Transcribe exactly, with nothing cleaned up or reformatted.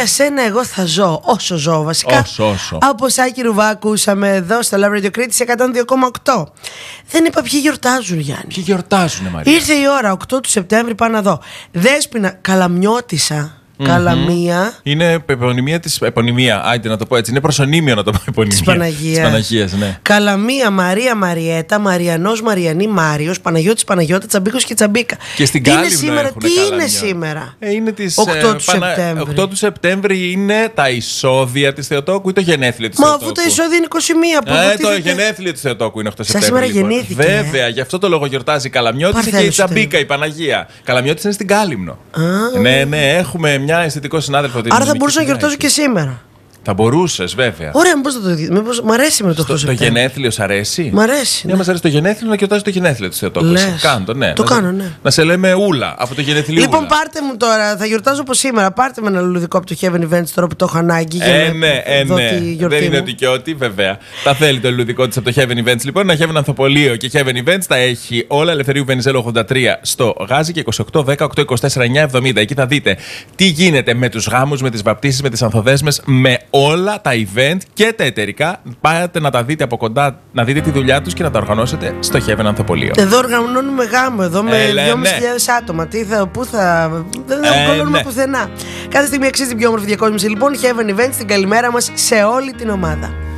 Για σένα εγώ θα ζω, όσο ζω βασικά. Όσο, όσο. Από Σάκη Ρουβά ακούσαμε εδώ στο Love Radio Κρήτης εκατόν δύο κόμμα οκτώ. Δεν είπα ποιοι γιορτάζουν, Γιάννη. Ποιοι γιορτάζουνε, Μαρία? Ήρθε η ώρα, οκτώ του Σεπτέμβρη, πάνω εδώ. Δέσποινα Καλαμιώτισσα. Mm-hmm. Καλαμία. Είναι επωνυμία της. Επωνυμία, άιντε να το πω έτσι. Είναι προσωνύμιο να το πω επωνυμία. Της Παναγίας. Της Παναγίας, ναι. Καλαμία, Μαρία, Μαριέτα, Μαριανός, Μαριανή, Μάριος, Παναγιώτης, Παναγιώτα, Τσαμπίκος και Τσαμπίκα. Και στην τι είναι Κάλυμνο σήμερα, έχουν τι Καλαμιά. είναι σήμερα. Ε, είναι της, οκτώ του ε, Πανα... Σεπτέμβρη. οκτώ του Σεπτέμβρη είναι τα εισόδια της Θεοτόκου ή το γενέθλιο της Μα Θεοτόκου? αφού το εισόδιο είναι είκοσι μία που Ε, το γενέθλιο της Θεοτόκου είναι οκτώ Σεπτέμβρη. σήμερα Λοιπόν. γεννήθηκε. Βέβαια, γι' αυτό το λόγο γιορτάζει η Καλαμιώτισσα και η Τσαμπίκα, η Παναγία. Καλαμιώτισσα είναι στην Κάλυμνο. Α. Ναι, ναι, έχουμε μια αισθητικό συνάδελφο. Άρα θα μπορούσα να γιορτάζω και σήμερα. Θα μπορούσες, βέβαια. Ωραία, μήπως θα το δει. Μήπως μ' αρέσει με το οκτώ Το Σεπτέμβρη. γενέθλιο σ' αρέσει? Μ' αρέσει. Ναι, Ναι. μας αρέσει το γενέθλιο, να κοιτάζει το γενέθλιο της Θεοτόκου. Λες. Κάντο, ναι. Το να, κάνω, ναι. Να σε λέμε Ούλα από το γενεθλιούλα. Λοιπόν, πάρτε μου τώρα, θα γιορτάζω όπως σήμερα. Πάρτε με ένα λουλουδικό από το Heaven Events τώρα που το έχω ανάγκη. Για Ε, να ναι, ε, δω ναι. τη γιορτή Δεν είναι μου. ότι και ότι, βέβαια. Τα θέλει το λουλουδικό της από το Heaven Events. Λοιπόν, ένα Heaven Ανθοπολείο και Heaven Events τα έχει όλα. Ελευθερίου Βενιζέλου ογδόντα τρία στο Γάζι και είκοσι οκτώ δέκα οκτώ είκοσι τέσσερα εννιά εβδομήντα. Εκεί θα δείτε τι γίνεται με τους γάμους, με τις βαπτίσεις, με τις ανθοδέσμες, με όλα τα event και τα εταιρικά. Πάτε να τα δείτε από κοντά, να δείτε τη δουλειά τους και να τα οργανώσετε στο Heaven Ανθοπολείο. Εδώ οργανώνουμε γάμο, εδώ με Ε, λέ, δυόμισι χιλιάδες ναι. άτομα. Τι θα, πού θα. Δεν Ε, οργανώνουμε ναι. πουθενά. Κάθε στιγμή αξίζει την πιο όμορφη διακόσμηση. Λοιπόν, Heaven Events, την καλημέρα μας σε όλη την ομάδα.